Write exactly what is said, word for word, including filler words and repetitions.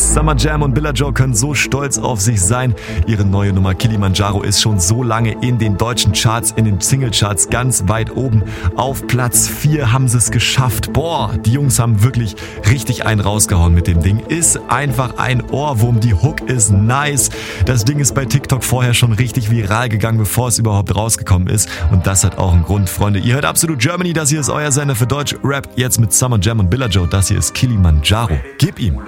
Summer Jam und Billa Joe können so stolz auf sich sein. Ihre neue Nummer Kilimanjaro ist schon so lange in den deutschen Charts, in den Singlecharts ganz weit oben. Auf Platz vier haben sie es geschafft. Boah, die Jungs haben wirklich richtig einen rausgehauen mit dem Ding. Ist einfach ein Ohrwurm. Die Hook ist nice. Das Ding ist bei TikTok vorher schon richtig viral gegangen, bevor es überhaupt rausgekommen ist. Und das hat auch einen Grund, Freunde. Ihr hört Absolut Germany. Das hier ist euer Sender für Deutsch Rap. Jetzt mit Summer Jam und Billa Joe. Das hier ist Kilimanjaro. Gib ihm.